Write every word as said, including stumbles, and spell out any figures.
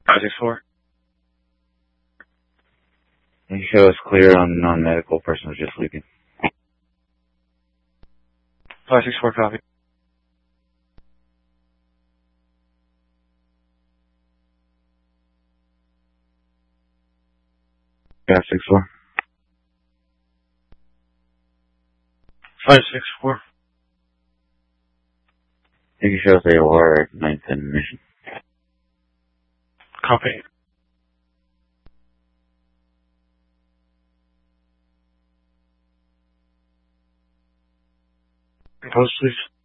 five six four. Can you show us clear on non-medical? Person was just sleeping. five six four, copy. five six four. five six four. Can you show us A O R at ninth and Mission? Copy. Post, please.